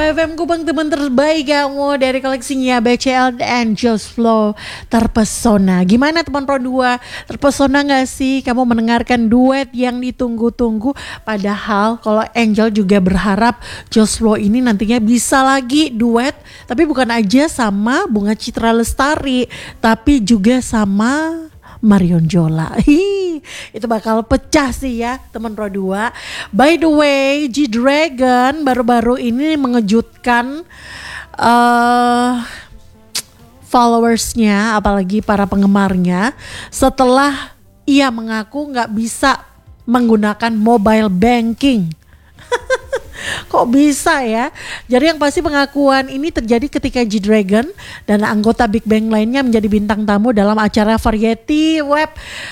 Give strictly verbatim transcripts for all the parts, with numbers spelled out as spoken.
F M Kupang, teman terbaik kamu dari koleksinya B C L and Just Flow. Terpesona. Gimana teman Pro dua? Terpesona gak sih kamu mendengarkan duet yang ditunggu-tunggu? Padahal kalau Angel juga berharap Just Flow ini nantinya bisa lagi duet, tapi bukan aja sama Bunga Citra Lestari, tapi juga sama Marion Jola. Hi, itu bakal pecah sih ya teman Pro dua. By the way, G-Dragon baru-baru ini mengejutkan uh, followersnya, apalagi para penggemarnya, setelah ia mengaku gak bisa menggunakan mobile banking. Kok bisa ya? Jadi yang pasti pengakuan ini terjadi ketika G-Dragon dan anggota Big Bang lainnya menjadi bintang tamu dalam acara variety web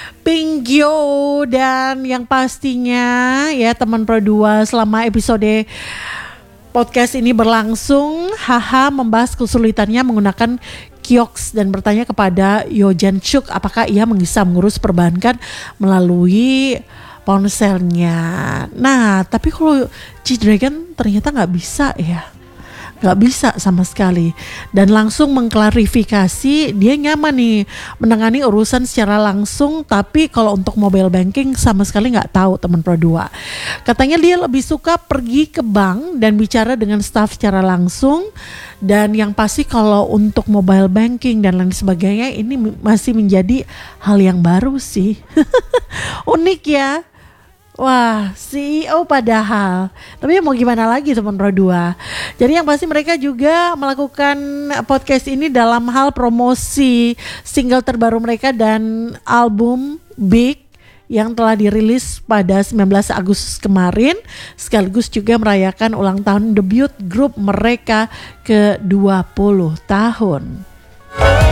Pingyo. Dan yang pastinya ya teman Pro dua, selama episode podcast ini berlangsung, Haha membahas kesulitannya menggunakan Kiosk dan bertanya kepada Yojan Chuk apakah ia bisa mengurus perbankan melalui ponselnya. Nah, tapi kalau G-Dragon ternyata gak bisa ya. Gak bisa sama sekali. Dan langsung mengklarifikasi dia nyaman nih menangani urusan secara langsung, tapi kalau untuk mobile banking sama sekali gak tahu teman Pro dua. Katanya dia lebih suka pergi ke bank dan bicara dengan staff secara langsung. Dan yang pasti kalau untuk mobile banking dan lain sebagainya ini masih menjadi hal yang baru sih. Unik ya. Wah, C E O padahal. Tapi mau gimana lagi teman Pro dua. Jadi yang pasti mereka juga melakukan podcast ini dalam hal promosi single terbaru mereka dan album Big yang telah dirilis pada sembilan belas Agustus kemarin, sekaligus juga merayakan ulang tahun debut grup mereka ke dua puluh tahun.